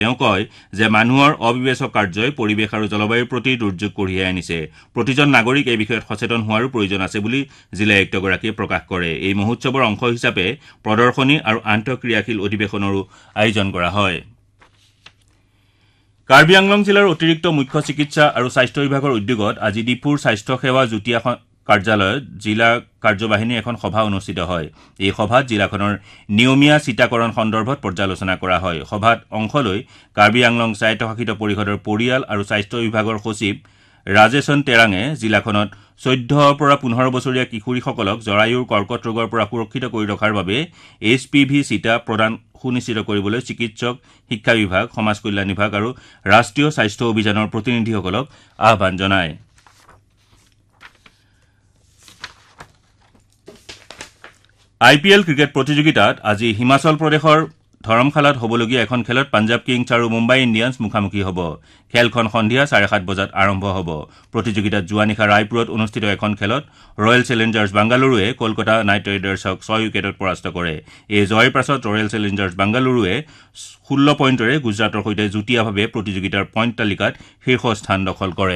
তেওঁ কয় যে মানুহৰ অবিবেচক কাৰ্যই পৰিৱেশ আৰু জলবায়ুৰ প্ৰতি দুৰ্যোগ কঢ়িয়াই আনিছে। প্ৰতিজন নাগৰিক এই বিষয়ত সচেতন হোৱাৰো প্ৰয়োজন আছে বুলি জিলা আয়ুক্তগৰাকীয়ে প্ৰকাশ কৰে। এই মহোৎসৱৰ অংশ হিচাপে প্ৰদৰ্শনী আৰু আন্তঃক্ৰিয়াশীল অধিৱেশনৰো আয়োজন কৰা হয়। কাৰ্বি আংলং জিলাৰ অতিৰিক্ত মুখ্য চিকিৎসা আৰু স্বাস্থ্য বিভাগৰ উদ্যোগত আজি ডিফুৰ স্বাস্থ্য সেৱা যুটীয়া কাৰ্যালয়ত জিলা কাৰ্যবাহিনীৰ এখন সভা অনুষ্ঠিত হয়। এই সভাত জিলাখনৰ নিয়মীয়া চিটাকৰণ সন্দৰ্ভত পৰ্যালোচনা কৰা হয়। সভাত অংশ লৈ কাৰ্বি আংলং স্বায়ত্তশাসিত পৰিষদৰ পৰিয়াল আৰু স্বাস্থ্য বিভাগৰ সচিব ৰাজেশন তেৰাঙে জিলাখনত 14 পৰা 15 বছৰীয়া কিশোৰীসকলক জৰায়ুৰ কৰ্কট ৰোগৰ পৰা সুৰক্ষিত কৰি ৰখাৰ বাবে HPV চিটা প্ৰদান সুনিশ্চিত কৰিবলৈ চিকিৎসক, শিক্ষা বিভাগ, সমাজ কল্যাণ বিভাগ আৰু ৰাষ্ট্ৰীয় স্বাস্থ্য অভিযানৰ প্ৰতিনিধিসকলক আহ্বান জনায়। IPL ক্ৰিকেট প্ৰতিযোগিতাত আজি হিমাচল প্ৰদেশৰ ধৰমশালাত হ'বলগীয়া এখন খেলত পাঞ্জাৱ কিংছ আৰু মুম্বাই ইণ্ডিয়ান্স মুখামুখি হ'ব। খেলখন সন্ধিয়া 7:30 বজাত আৰম্ভ হ'ব। প্ৰতিযোগিতাত যোৱা নিশা ৰায়পুৰত অনুষ্ঠিত এখন খেলত ৰয়েল চেলেঞ্জাৰ্ছ বাংগালুৰুৱে কলকাতা নাইট ৰাইডাৰ্ছক 6 উইকেটত পৰাস্ত কৰে। এই জয়ৰ পাছত ৰয়েল চেলেঞ্জাৰ্ছ বাংগালুৰুৱে 16 পইণ্টৰে গুজৰাটৰ সৈতে যুটীয়াভাৱে প্ৰতিযোগিতাৰ পইণ্ট তালিকাত শীৰ্ষস্থান দখল কৰে।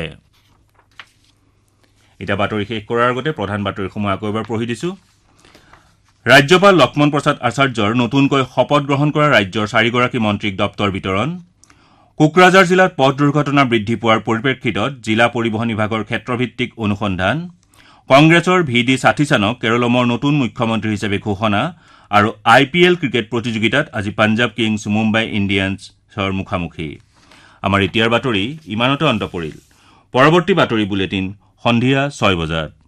এতিয়া বাতৰি শেষ কৰাৰ আগতে প্ৰধান বাতৰিসমূহ আকৌ এবাৰ পঢ়ি দিছো। ৰাজ্যপাল লক্ষ্মণ প্ৰসাদ আচাৰ্যৰ নতুনকৈ শপত গ্ৰহণ কৰা ৰাজ্যৰ 4গৰাকী মন্ত্ৰীক দপ্তৰ বিতৰণ। কোকৰাঝাৰ জিলাত পথ দুৰ্ঘটনা বৃদ্ধি পোৱাৰ পৰিপ্ৰেক্ষিতত জিলা পৰিবহণ বিভাগৰ ক্ষেত্ৰভিত্তিক অনুসন্ধান। কংগ্ৰেছৰ VD সাথীসানক কেৰলমৰ নতুন মুখ্যমন্ত্ৰী হিচাপে ঘোষণা আৰু IPL ক্ৰিকেট প্ৰতিযোগিতাত আজি পাঞ্জাৱ কিংছ মুম্বাই ইণ্ডিয়ান্সৰ মুখামুখি। আমাৰ এতিয়াৰ বাতৰি ইমানতে অন্ত পৰিল। পৰৱৰ্তী বাতৰি বুলেটিন সন্ধিয়া 6 বজাত।